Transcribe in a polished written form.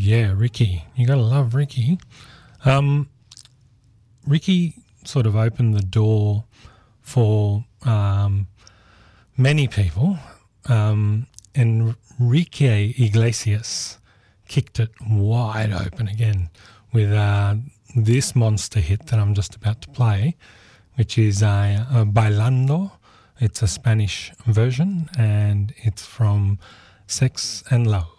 yeah, Ricky. You got to love Ricky. Ricky sort of opened the door for many people, Enrique Iglesias kicked it wide open again with this monster hit that I'm just about to play, which is Bailando. It's a Spanish version, and it's from Sex and Love.